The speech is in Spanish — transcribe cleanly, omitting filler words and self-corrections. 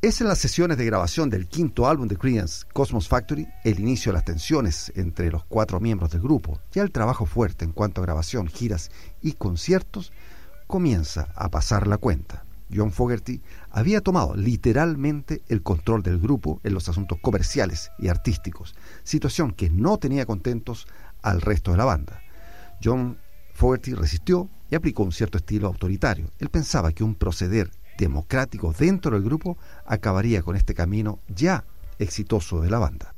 Es en las sesiones de grabación del quinto álbum de Creedence, Cosmos Factory, el inicio de las tensiones entre los 4 miembros del grupo, ya el trabajo fuerte en cuanto a grabación, giras y conciertos, comienza a pasar la cuenta. John Fogerty había tomado literalmente el control del grupo en los asuntos comerciales y artísticos, situación que no tenía contentos al resto de la banda. John Fogerty resistió y aplicó un cierto estilo autoritario. Él pensaba que un proceder democrático dentro del grupo acabaría con este camino ya exitoso de la banda.